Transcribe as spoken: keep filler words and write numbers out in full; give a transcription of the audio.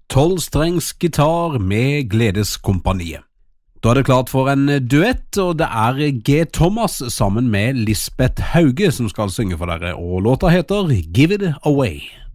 tolvstrengs gitar med Gledeskompaniet. Da er det klart for en duett, og det er G. Thomas sammen med Lisbeth Hauge som skal synge for dere, og låta heter Give It Away.